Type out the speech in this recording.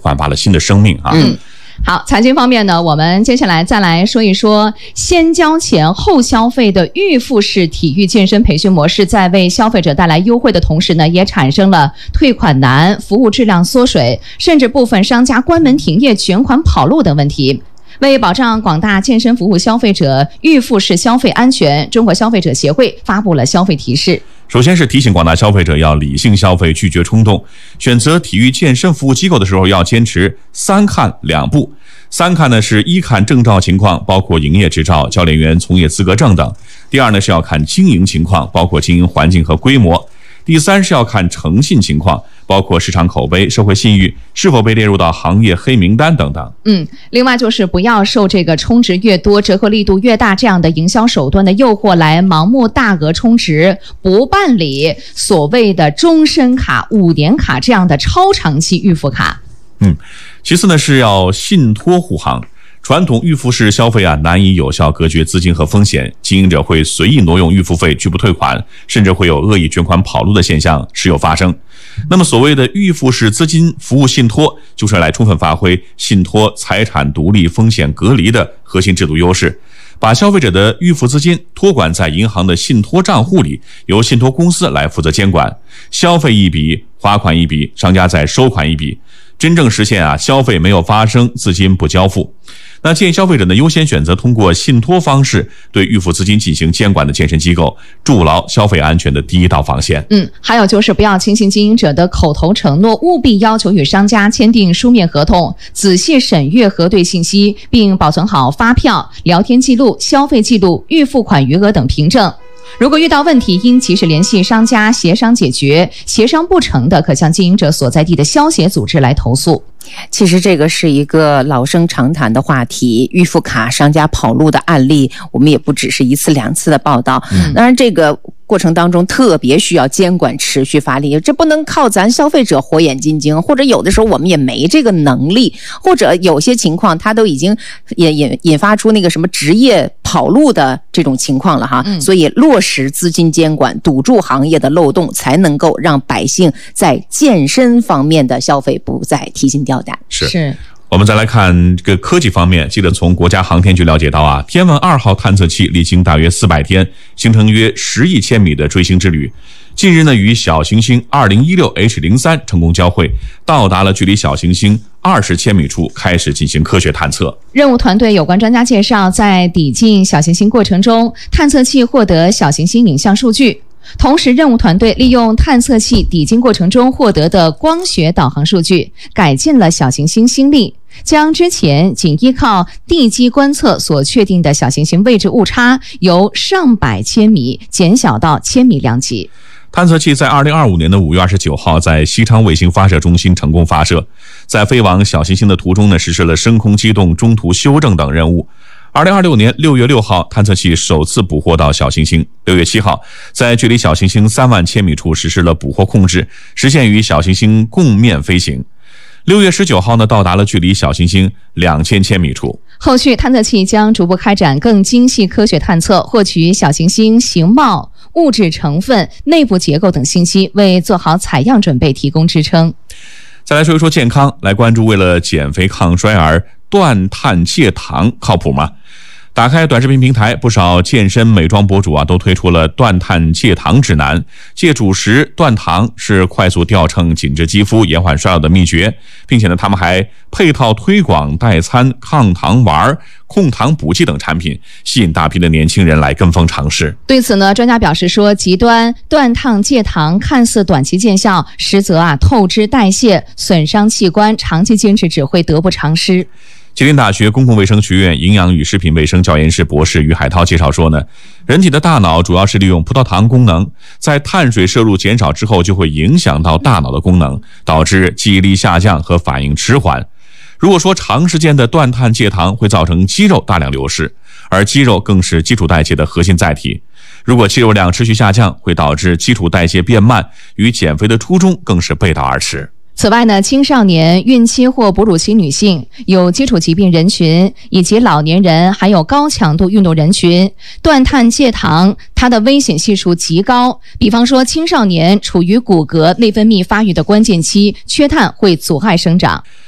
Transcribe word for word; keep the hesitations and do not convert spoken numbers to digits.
焕发了新的生命啊。 嗯。好，财经方面呢，我们接下来再来说一说先交钱后消费的预付式体育健身培训模式，在为消费者带来优惠的同时呢，也产生了退款难、服务质量缩水，甚至部分商家关门停业、卷款跑路等问题。为保障广大健身服务消费者预付式消费安全，中国消费者协会发布了消费提示。 首先是提醒广大消费者要理性消费，拒绝冲动。选择体育健身服务机构的时候，要坚持三看两不。三看呢是一看证照情况，包括营业执照、教练员从业资格证等；第二呢是要看经营情况，包括经营环境和规模；第三是要看诚信情况，包括市场口碑、社会信誉，是否被列入到行业黑名单等等。 嗯，另外就是不要受这个充值越多、折扣力度越大这样的营销手段的诱惑，来盲目大额充值，不办理所谓的终身卡、五年卡这样的超长期预付卡。 嗯，其次呢是要信托护航。传统预付式消费啊，难以有效隔绝资金和风险，经营者会随意挪用预付费，拒不退款，甚至会有恶意卷款跑路的现象时有发生。那么所谓的预付式资金服务信托，就是来充分发挥信托财产独立、风险隔离的核心制度优势，把消费者的预付资金托管在银行的信托账户里，由信托公司来负责监管，消费一笔，罚款一笔，商家再收款一笔，真正实现啊消费没有发生，资金不交付。那建议消费者呢优先选择通过信托方式对预付资金进行监管的健身机构，筑牢消费安全的第一道防线。 嗯，还有就是不要轻信经营者的口头承诺，务必要求与商家签订书面合同，仔细审阅核对信息，并保存好发票、聊天记录、消费记录、预付款余额等凭证。如果遇到问题，应及时联系商家协商解决，协商不成的，可向经营者所在地的消协组织来投诉。 其实这个是一个老生常谈的话题，预付卡商家跑路的案例，我们也不只是一次两次的报道。嗯、当然，这个过程当中特别需要监管持续发力，这不能靠咱消费者火眼金睛，或者有的时候我们也没这个能力，或者有些情况它都已经引引引发出那个什么职业跑路的这种情况了哈。嗯、所以落实资金监管，堵住行业的漏洞，才能够让百姓在健身方面的消费不再提心吊胆。 是是。我们再来看这个科技方面，记得从国家航天局了解到啊，天问二号探测器历经大约四百天，形成约十亿千米的追星之旅。近日呢，与小行星二零一六 H 零三 成功交会，到达了距离小行星二十千米处，开始进行科学探测。 任务团队有关专家介绍，在抵近小行星过程中，探测器获得小行星影像数据。同时，任务团队利用探测器抵近过程中获得的光学导航数据，改进了小行星星力，将之前仅依靠地基观测所确定的小行星位置误差由上百千米减小到千米量级。 探测器在二零二五年的五月二十九号在西昌卫星发射中心成功发射，在飞往小行星的途中呢，实施了升空机动、中途修正等任务。二零二六年六月六号，探测器首次捕获到小行星。六月七号，在距离小行星三万千米处实施了捕获控制，实现与小行星共面飞行。六月十九号呢，到达了距离小行星两千千米处。 后续探测器将逐步开展更精细科学探测，获取小行星形貌、物质成分、内部结构等信息，为做好采样准备提供支撑。 再来说一说健康，来关注为了减肥抗衰而断碳戒糖靠谱吗？打开短视频平台，不少健身美妆博主啊都推出了断碳戒糖指南。戒主食断糖是快速掉秤、紧致肌肤、延缓衰老的秘诀，并且呢，他们还配套推广代餐、抗糖丸、控糖补剂等产品，吸引大批的年轻人来跟风尝试。 对此呢，专家表示说，极端断碳戒糖看似短期见效，实则啊透支代谢、损伤器官，长期坚持只会得不偿失。 吉林大学公共卫生学院营养与食品卫生教研室博士于海涛介绍说呢，人体的大脑主要是利用葡萄糖功能，在碳水摄入减少之后，就会影响到大脑的功能，导致记忆力下降和反应迟缓。如果说长时间的断碳戒糖会造成肌肉大量流失，而肌肉更是基础代谢的核心载体，如果肌肉量持续下降，会导致基础代谢变慢，与减肥的初衷更是背道而驰。 此外呢，青少年、孕期或哺乳期女性、有基础疾病人群以及老年人，还有高强度运动人群，断碳戒糖它的危险系数极高。比方说，青少年处于骨骼内分泌发育的关键期，缺碳会阻碍生长。